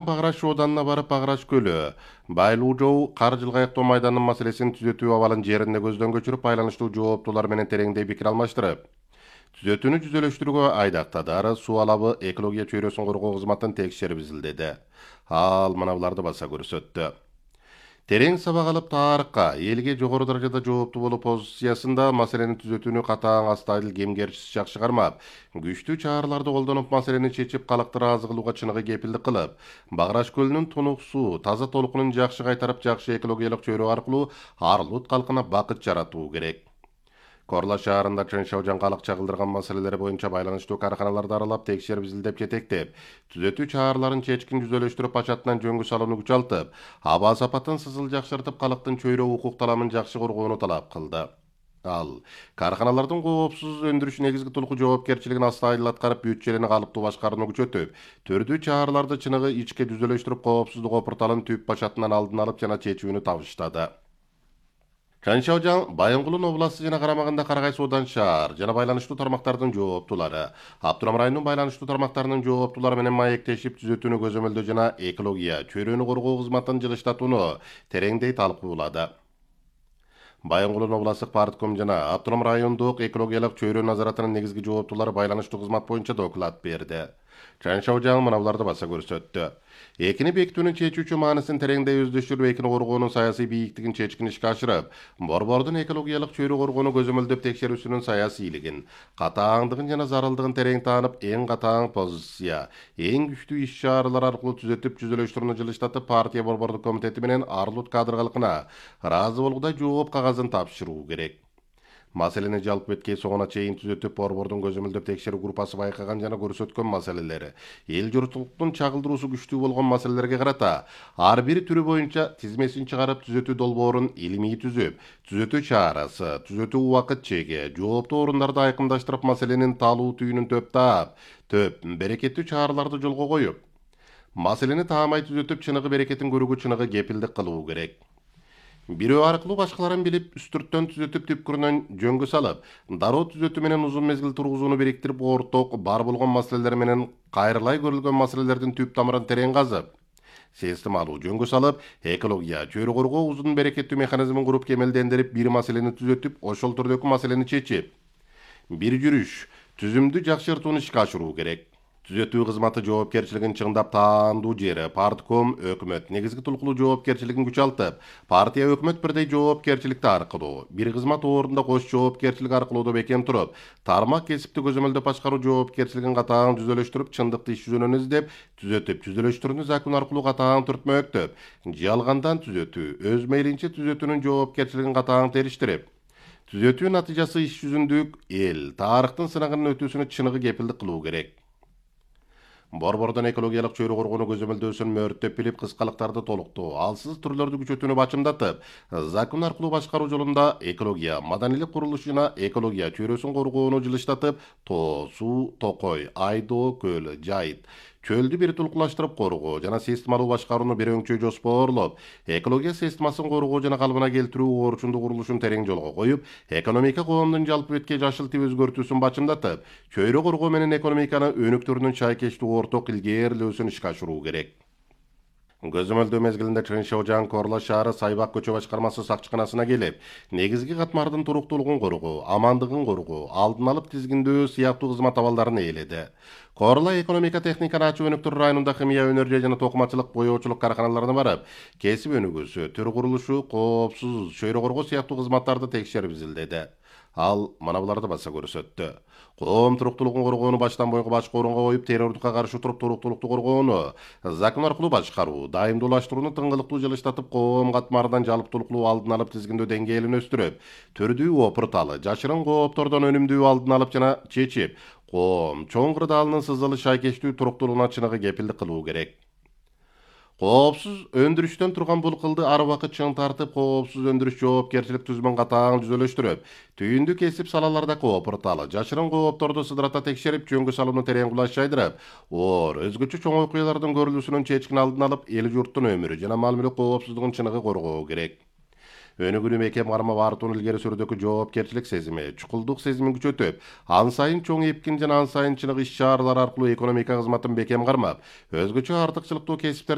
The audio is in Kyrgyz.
Баграш Оданына барып Баграш көлі, Байлуу жол, кар жылгаяктоо майданынын маселесин түзөтүү абалын жеринде көздөн көчүрүп, байланыштуу жооптуулар менен тереңдей пикир алмаштырып, түзөтүүнү жүзөлөштүрүүгө айдактадар суу алабы экология чөйрөсүн коргоо кызматын текшерип изилдеди. Ал мына баса көрсөттү. Терең сабак алып тарыкка, элге жогору даражада жооптуу болуу позициясында маселени түзөтүүнү катаң астайыл кемгерчisiz жакшы кармап, күчтүү чараларды колдонуп маселени чечип, калкты ыраазы кылууга чыныгы кепилдик кылып, Баграш көлүнүн тунук суу, таза толкунун жакшы кайтарып, жакшы экологиялык чөйрө аркылуу Арлут калкына бакыт жаратуу керек. Корла шаарында Чын Шаужан калык чагылдырган маселелери боюнча байланыштуу карканаларды аралап, текшерип изилдеп жетектеп, түзөтүү чараларын чечкин жүзөлөштүрүп, пачатынан жөнгө салууну күчалтып, аба сапатын сызыл жакшыртып, калктын чөйрө укук таламын жакшы коргоону талап кылды. Ал карканалардын коопсуз өндүрүш негизги толку жоопкерчилигин астайыл аткарып, бюджелени калыптуу башкарууну күчөтүп, төрдүү чараларды чыныгы ичке жүзөлөштүрүп, коопсуздук опурталын түп пачатынан алдын алып жана чечүүнү табыштады. Чаншаужан Байынгулун областы жана карамагында Карагай Суудан шаар жана байланыштуу тармактардын жооптуулары, Аптурам районунун байланыштуу тармактарынын жооптуулары менен маектешип, түзөтүүнү көзөмөлдөө жана экология, чөйрөнү коргоо кызматын жылыштатууну тереңдей талкуулады. Байынгулун областык партком жана Аптурам райондук экологиялык чөйрө назаратынын негизги жооптуулары байланыштуу кызмат боюнча доклад берди. Чаншаужан мына баса көрсөттү. Экини бекитүүнүн чечүүчү маанисин тереңдей өздөштүрүп, экини коргоонун саясий бийиктигин чечкин ишке ашырып, борбордун экологиялык чөйрө коргоону көзөмөлдөп текшерүүсүнүн саясийлигин, катааңдыгын жана зарылдыгын терең таанып, эң катаң позиция, эң күчтүү иш чаралар аркылуу түзөтүп, жүзөлөштүрүүнү жылыштатып, партия борбордук комитети менен Арлут кадр калкына ыраазы болгудай жооп кагазын тапшыруу керек. Маселени жалпы беткей соңуна чейин түзөтүп, борбордун көзөмөлдөп текшерүү группасы байкаган жана көрсөткөн маселелери, эл журтчулуктун чагылдыруусу күчтүү болгон маселелерге карата ар бир түрү боюнча тизмесин чыгарып, түзөтүү долбоорун илимий түзүп, түзөтүү чарасы, түзөтүү убакыт чеги, жооптуу орундарды айкындаштырып, маселенин талуу түйүнүн төп берекеттүү чараларды жолго коюп, маселени таамай түзөтүп, чыныгы берекетин көрүүгө чыныгы кепилдик кылуу керек. Бирөө аркылуу башкаларын билип, үстүрттөн түзөтүп, түпкүрүнөн жөнгө салып, дароо түзөтүү менен узун мезгил тургузууну бириктирип, орток бар болгон маселелер менен кайрылай көрүлгөн маселелердин түп тамырын терең казып, системалуу жөнгө салып, экология, чөйрө коргоо узун берекеттүү механизмин куруп, кемелдендирип, бир маселени түзөтүп, ошол түрдөгү маселени чечип, бир жүрүш, түзүмдү жакшыртууну ишке ашыруу керек. Түзөтүү кызматы жоопкерчилигин чыңдап таандуу жери партком, өкмөт негизги тулкулуу жоопкерчилигин күчалтып, партия өкмөт бирдей жоопкерчиликти аркылуу, бир кызмат ордунда кош жоопкерчилик аркылуу да бекем туруп, тармак кесипти көзөмөлдөп башкаруу жоопкерчилигин катаң жүзөлөштүрүп, чындыкты иш жүзүнөн издеп, түзөтүп, түзөлөштүрүүнү закон аркылуу катаң түртмөктөп, жалгандан түзөтүү, өз мейлинче түзөтүүнүн жоопкерчилигин катаң териштирип, түзөтүү натыйжасы иш жүзүндүк эл, тарыхтын сынагынан өтүүсүнө чыныгы кепилдик кылуу керек. Борбордун экологиялык чөйрө коргоону көзөмөлдөөсүн мөөрөттөп билип, кыскалыктарды толуктоо, алсыз түрлөрдү күчөтүүнү бачымдатып, закон аркылуу башкаруу жолунда экология, маданийлик курулуш жана экология чөйрөсүн коргоону жылыштатып, тоо, суу, токой, айдоо, көл, жайыт, чөлдү бир тулкулаштырып коргоо жана системалуу башкарууну бир өңчө жоспоорлоп, экология системасын коргоо жана калыбына келтирүү орчундуу курулушун терең жолго коюп, экономика коомдун жалпы беткей жашыл тип өзгөртүүсүн бачымдатып, чөйрө коргоо менен экономиканы өнүктүрүүнүн чайкештүү орток илгээрлөөсүн ишке ашыруу керек. Көзөмөлдөө мезгилинде Чын Шаужан Корла шаары Сайбак көчө башкармасы сакчыканасына келип, негизги катмардын туруктуулугун коргоо, амандыгын коргоо, алдын алып тизгиндөө сыяктуу кызмат абалдарын ээледи. Корла экономика техника ачуу өнүктүрүү районунда химия өнөр жана токумачылык, боёочулук карканаларына барып, кесип өнүгүүсү, төр курулушу, коопсуз, чөйрө коргоо сыяктуу кызматтарды текшерип изилдеди. Ал мына баса көрсөттү. Коом туруктуулугун коргоону баштан боюнга башкы орунга коюп, террордукка каршы туруп, туруктуулукту коргоону, закон аркылуу башкаруу, дайымдуулаштырууну тыңгылыктуу жылыштатып, коом катмардан жалптуулукту алдын алып, тизгиндөө деңгээлин өстүрүп, түрдүү опурталы, жашырын кооптордон өнүмдүү алдын алып жана чечип, коом чоң кырдаалынын сызылы шайкештүү туруктуулугуна чыныгы кепилдик кылуу керек. Коопсуз өндүрүштөн турган бул кылды ар убакыт чың тартып, коопсуз өндүрүш жоопкерчилик түзүмүн катаң жүзөлөштүрүп, түйүндү кесип салалардагы опурталы, жашырын коопторду сыдырата текшерип, жөнгө салууну терең кулаш жайдырып, өзгөчө чоң окуялардын көрүлүүсүнүн чечкин алдын алып, эл журттун өмүрү жана мал мүлк коопсуздугун чыныгы коргоо керек. Өнүгүүнү бекем кармап, артуун илгери сүрүүдөгү жоопкерчилик сезими, чукулдук сезимин күчөтүп, ан сайын чоң эпкин жана ан сайын чыныгы иш чаралар аркылуу экономика кызматын бекем кармап, өзгөчө артыкчылыктуу кесиптер